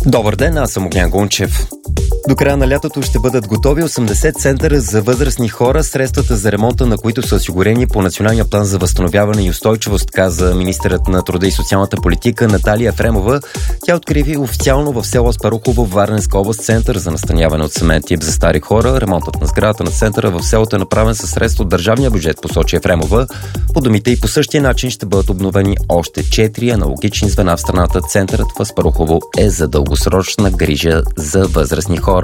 Добър ден, аз съм Огнян Гунчев. До края на лятото ще бъдат готови 80 центъра за възрастни хора, средствата за ремонта на които са осигурени по Националния план за възстановяване и устойчивост, каза министърът на труда и социалната политика Наталия Ефремова. Тя откриви официално в село Аспарухово, Варненска област, център за настаняване от семейен тип за стари хора. Ремонтът на сградата на центъра в селото е направен със средства от държавния бюджет, посочи Ефремова. По думите и по същия начин ще бъдат обновени още 4 аналогични звена в страната. Центърът в Аспарухово е за дългосрочна грижа за възрастни хора.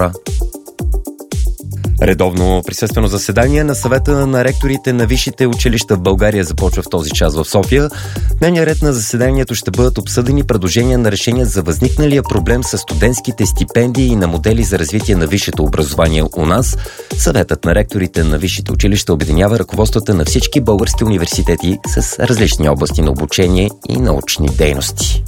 Редовно присъствено заседание на съвета на ректорите на висшите училища в България започва в този час в София. В дневния ред на заседанието ще бъдат обсъдени предложения на решения за възникналия проблем с студентските стипендии и на модели за развитие на висшето образование у нас. Съветът на ректорите на висшите училища обединява ръководствата на всички български университети с различни области на обучение и научни дейности.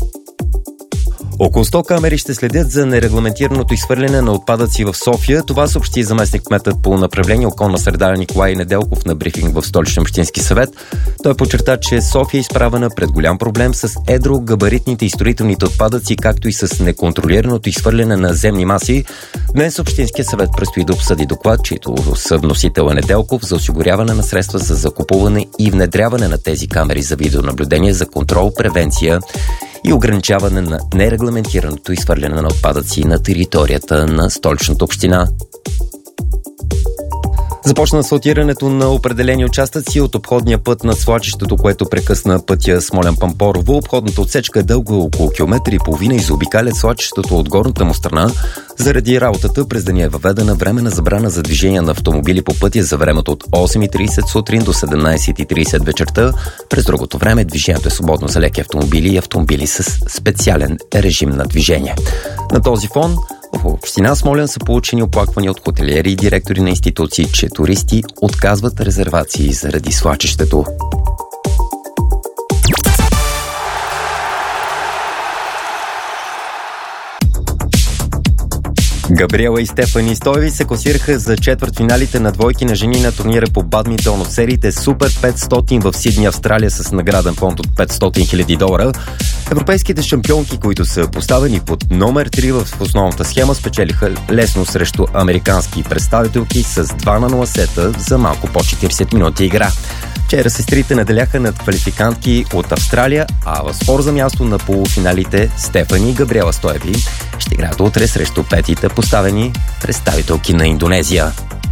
Около 100 камери ще следят за нерегламентираното изхвърляне на отпадъци в София. Това съобщи заместник-кметът по направление околна среда Николай Неделков на брифинг в Столичния общински съвет. Той подчерта, че София е изправена пред голям проблем с едрогабаритните и строителните отпадъци, както и с неконтролираното изхвърляне на земни маси. Днес Общинския съвет предстои да обсъди доклад, чието съвносител е Неделков, за осигуряване на средства за закупуване и внедряване на тези камери за видеонаблюдение за контрол, превенция и ограничаване на нерегламентираното изхвърляне на отпадъци на територията на Столичната община. Започна асфалтирането на определени участъци от обходния път на свлачището, което прекъсна пътя Смолян-Пампорово. Обходната отсечка е дълга около километри и половина и заобикаля свлачището от горната му страна. Заради работата през деня е въведена временна забрана за движение на автомобили по пътя за времето от 8:30 сутрин до 17:30 вечерта. През другото време движението е свободно за леки автомобили и автомобили с специален режим на движение. На този фон в община Смолян са получени оплаквания от хотелиери и директори на институции, че туристи отказват резервации заради свлачището. Габриела и Стефани Стоеви се класираха за четвъртфиналите на двойки на жени на турнира по бадминтон от сериите Супер 500 в Сидни, Австралия, с награден фонд от $500 000. Европейските шампионки, които са поставени под номер 3 в основната схема, спечелиха лесно срещу американски представителки с 2-0 сета за малко по 40 минути игра. Вчера сестрите наделяха над квалификантки от Австралия, а в спор за място на полуфиналите Стефани и Габриела Стоеви ще играят утре срещу петите поставени представителки на Индонезия.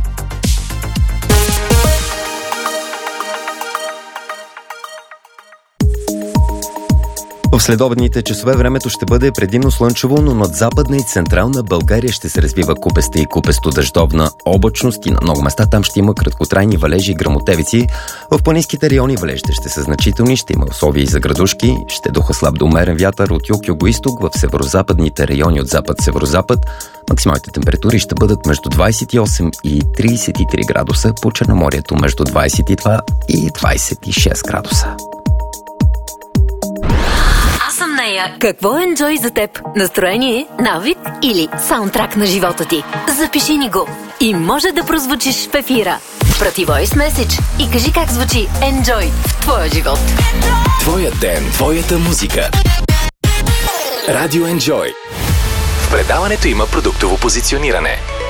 В следобедните часове времето ще бъде предимно слънчево, но над Западна и Централна България ще се развива купеста и купесто-дъждовна облачност и на много места там ще има краткотрайни валежи и гръмотевици. В планинските райони валежите ще са значителни, ще има условия и за градушки, ще духа слаб до умерен вятър от юг-югоизток. В северозападните райони от запад-северозапад максималните температури ще бъдат между 28 и 33 градуса, по Черноморието между 22 и 26 градуса. Какво е Enjoy за теб? Настроение, навик или саундтрак на живота ти? Запиши ни го и може да прозвучиш в ефира. Прати voice message и кажи как звучи Enjoy в твоя живот. Твоя ден, твоята музика. Радио Enjoy. В предаването има продуктово позициониране.